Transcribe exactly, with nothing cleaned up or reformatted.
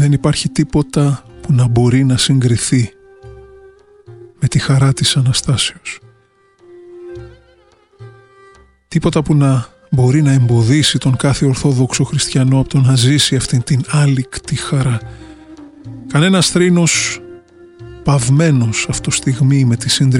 Δεν υπάρχει τίποτα που να μπορεί να συγκριθεί με τη χαρά της Αναστάσεως. Τίποτα που να μπορεί να εμποδίσει τον κάθε ορθόδοξο χριστιανό από το να ζήσει αυτήν την άλικτη χαρά. Κανένας θρήνος παυμένος αυτό στιγμή με τη συντριβή